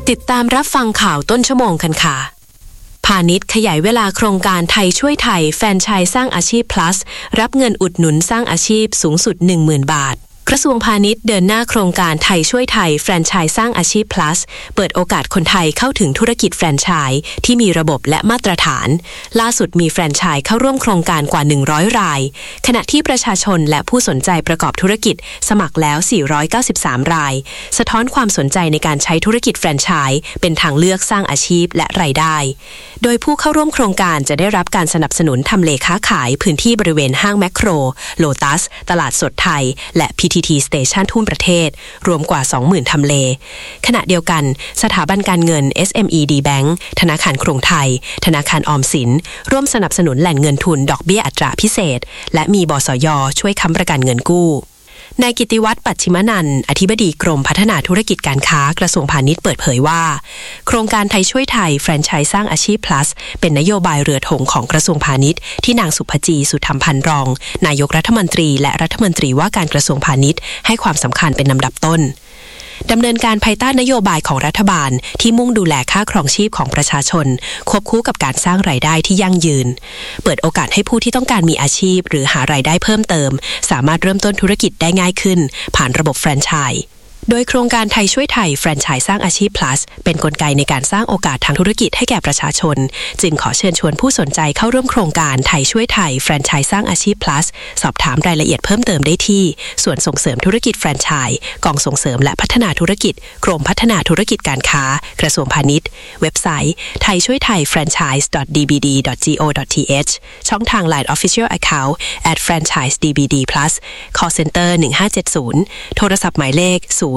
ติดตามรับฟังข่าวต้นชั่วโมงกันค่ะพาณิชย์ขยายเวลาโครงการไทยช่วยไทยแฟรนไชส์สร้างอาชีพ plus รับเงินอุดหนุนสร้างอาชีพสูงสุด 10,000 บาทกระทรวงพาณิชย์เดินหน้าโครงการไทยช่วยไทยแฟรนไชส์สร้างอาชีพ plus เปิดโอกาสคนไทยเข้าถึงธุรกิจแฟรนไชส์ที่มีระบบและมาตรฐานล่าสุดมีแฟรนไชส์เข้าร่วมโครงการกว่า100รายขณะที่ประชาชนและผู้สนใจประกอบธุรกิจสมัครแล้ว493รายสะท้อนความสนใจในการใช้ธุรกิจแฟรนไชส์เป็นทางเลือกสร้างอาชีพและรายได้โดยผู้เข้าร่วมโครงการจะได้รับการสนับสนุนทำเลค้าขายพื้นที่บริเวณห้างแมคโครโลตัสตลาดสดไทยและ PTT Station ทั่วประเทศรวมกว่า 20,000 ทำเลขณะเดียวกันสถาบันการเงิน SME D Bank ธนาคารกรุงไทยธนาคารออมสินร่วมสนับสนุนแหล่งเงินทุนดอกเบี้ยอัตราพิเศษและมีบสย.ช่วยค้ำประกันเงินกู้นายกิติวัฒน์ปัจฉิมนันท์อธิบดีกรมพัฒนาธุรกิจการค้ากระทรวงพาณิชย์เปิดเผยว่าโครงการไทยช่วยไทยแฟรนไชส์สร้างอาชีพ plus เป็นนโยบายเรือธงของกระทรวงพาณิชย์ที่นางสุภจีสุธรรมพันธ์รองนายกรัฐมนตรีและรัฐมนตรีว่าการกระทรวงพาณิชย์ให้ความสำคัญเป็นลำดับต้นดำเนินการภายใต้นโยบายของรัฐบาลที่มุ่งดูแลค่าครองชีพของประชาชนควบคู่กับการสร้างรายได้ที่ยั่งยืนเปิดโอกาสให้ผู้ที่ต้องการมีอาชีพหรือหารายได้เพิ่มเติมสามารถเริ่มต้นธุรกิจได้ง่ายขึ้นผ่านระบบแฟรนไชส์โดยโครงการไทยช่วยไทยแฟรนไชส์สร้างอาชีพ plus เป็นกลไกในการสร้างโอกาสทางธุรกิจให้แก่ประชาชนจึงขอเชิญชวนผู้สนใจเข้าร่วมโครงการไทยช่วยไทยแฟรนไชส์สร้างอาชีพ plus สอบถามรายละเอียดเพิ่มเติมได้ที่ส่วนส่งเสริมธุรกิจแฟรนไชส์กองส่งเสริมและพัฒนาธุรกิจกรมพัฒนาธุรกิจการค้ากระทรวงพาณิชย์เว็บไซต์ไทยช่วยไทย franchise.dbd.go.th ช่องทาง Line Official Account @franchisedbd plus call center 1570โทรศัพท์หมายเลข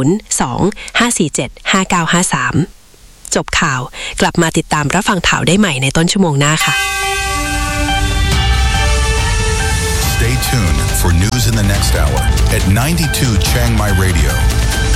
02-547-5953 จบข่าวกลับมาติดตามรับฟังข่าวได้ใหม่ในต้นชั่วโมงหน้าค่ะ Stay tuned for news in the next hour at 92 Chiang Mai Radio.